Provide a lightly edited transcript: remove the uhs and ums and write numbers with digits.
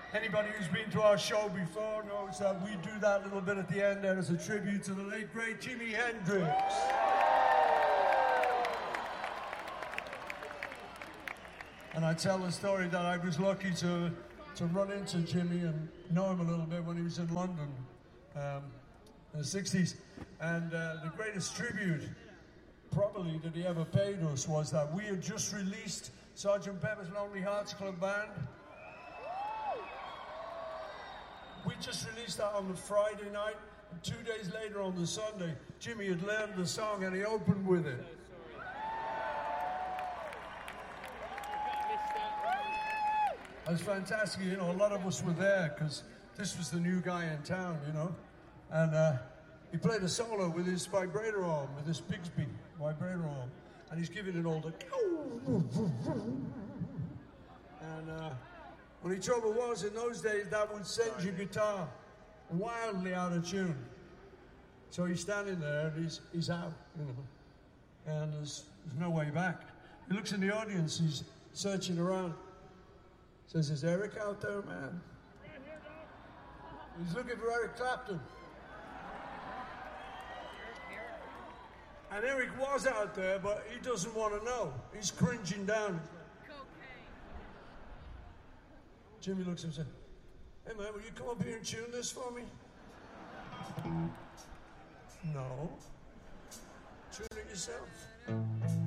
Anybody who's been to our show before knows that we do that little bit at the end there as a tribute to the late, great Jimi Hendrix. And I tell the story that I was lucky to run into Jimmy and know him a little bit when he was in London in the 60s. And the greatest tribute probably that he ever paid us was that we had just released Sgt. Pepper's Lonely Hearts Club Band. We just released that on the Friday night, and 2 days later on the Sunday, Jimmy had learned the song and he opened with it. It was fantastic, you know, a lot of us were there because this was the new guy in town, you know, and he played a solo with his vibrator arm, with his Bigsby vibrator arm, and he's giving it all the... And only trouble was, in those days, that would send your guitar wildly out of tune. So he's standing there, and he's out, you know, and there's no way back. He looks in the audience, he's searching around. Says, is Eric out there, man? He's looking for Eric Clapton. And Eric was out there, but he doesn't want to know. He's cringing down. Jimmy looks at him and says, hey man, will you come up here and tune this for me? No. Tune it yourself.